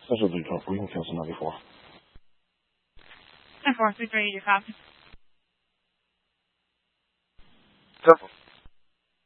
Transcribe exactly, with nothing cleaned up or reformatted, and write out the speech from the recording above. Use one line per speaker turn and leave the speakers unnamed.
Special three twelve, we can cancel ninety-four.
nine four three three, your copy.
Simple.